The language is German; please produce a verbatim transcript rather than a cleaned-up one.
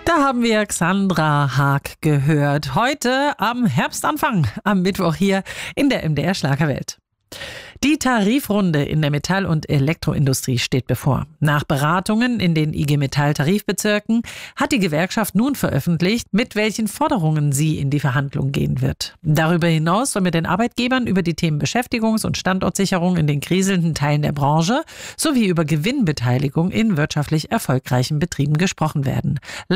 Da haben wir Xandra Haag gehört. Heute am Herbstanfang, am Mittwoch hier in der M D R Schlagerwelt. Die Tarifrunde in der Metall- und Elektroindustrie steht bevor. Nach Beratungen in den I G Metall-Tarifbezirken hat die Gewerkschaft nun veröffentlicht, mit welchen Forderungen sie in die Verhandlung gehen wird. Darüber hinaus soll mit den Arbeitgebern über die Themen Beschäftigungs- und Standortsicherung in den kriselnden Teilen der Branche sowie über Gewinnbeteiligung in wirtschaftlich erfolgreichen Betrieben gesprochen werden.